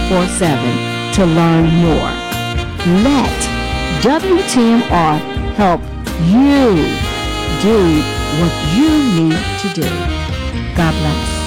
24/7 to learn more. Let WTMR help you do what you need to do. God bless.